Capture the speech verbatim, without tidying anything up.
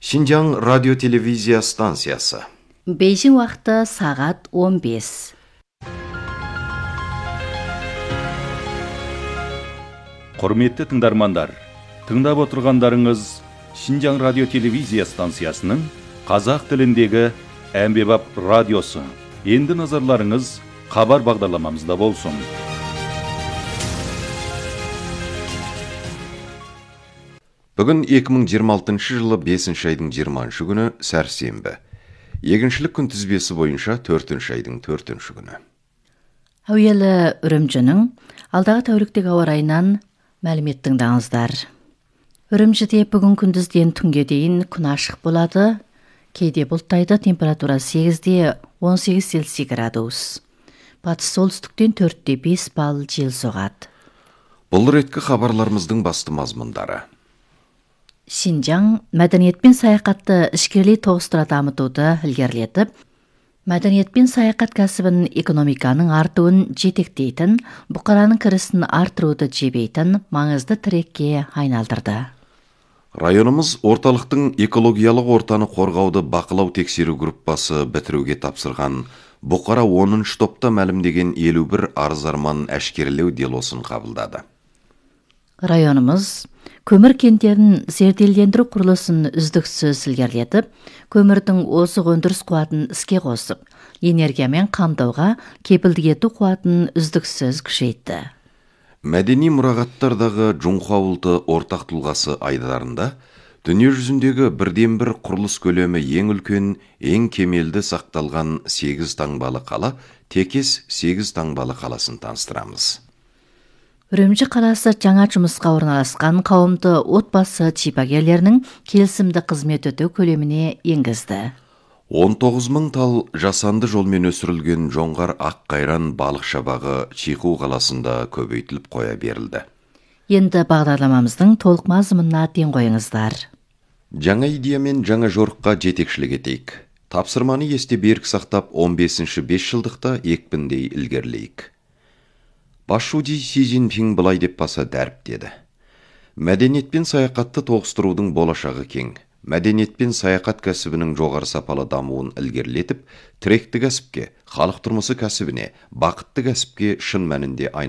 Шинжаң радио-телевизия станциясы. Бейжің уақыты сағат он бес. Құрметті тыңдармандар, тыңдап отырғандарыңыз Шинжаң радио-телевизия станциясының қазақ тіліндегі әмбебап радиосы. Енді назарларыңыз хабар бағдарламамызда болсын. Бүгін екі мың жиырма алтыншы жылы бесінші айдың жиырмасыншы күні сәрсенбі. Егіншілік күнтізбесі бойынша төртінші айдың төртінші күні. Әуелі Үрімжінің алдағы тәуліктегі ауа райынан мәлімет тыңдаңыздар. Үрімжіде бүгін күндізден түнге дейін күн ашық болады. Кейде бұлттайды, температура сегізде он сегіз Цельсий градус. Батыс солтүстіктен төртте бес балл жел соғады. Бұл реткі хабарларымыздың басты мазмұндары. Шинжаң мәдениет пен саяхатты ішкерлей тоғыстыра дамытуды ілгерілетіп, мәдениет пен саяхат кәсібін экономиканың артуын жетектейтін, бұқараның кірісін артыруды жебейтін маңызды тірекке айналдырды. Районымыз орталықтың экологиялық ортаны қорғауды бақылау тексеру группасы бітіруге тапсырған бұқара оныншы топта мәлімдеген елу бір арыз-арман әшкерелеу делосын қабылдады. Районымыз көмір кенттерін зерделендіру құрылысын үздіксіз ілгерілетіп, көмірдің озық өндіріс қуатын іске қосып, энергиямен қамтуға кепілдік ету қуатын үздіксіз күшейтті. Мәдени мұрағаттардағы Джунхуа ұлты ортақ тұлғасы айдарында дүние жүзіндегі бірден бір құрылыс көлемі ең үлкен, ең кемелді сақталған сегіз таңбалы қала, Текес сегіз таңбалы қаласын таныстырамыз. Үрімжі қаласы жаңа жұмысқа орналасқан қауымды отбасы шипагерлерінің келісімді қызмет өтеу көлеміне енгізді. он тоғыз мың тал жасанды жолмен өсірілген жоңғар аққайран балық шабағы Чиқу қаласында көбейтіліп қоя берілді. Енді бағдарламамыздың толық мазмұнына ден қойыңыздар. Жаңа идея мен жаңа жорыққа жетекшілік етейік. Тапсырманы есте берік сақтап он бесінші бес жылдықта екпіндей ілгерілейік. Басшы Си Цзиньпин былай деп баса дәріптеді. Мәдениет пен саяхатты тоғыстырудың болашағы кең. Мәдениет пен саяхат кәсібінің жоғары сапалы дамуын ілгерілетіп, тіректі кәсіпке, халық тұрмысы кәсібіне, бақытты кәсіпке шын мәнінде айналдыру.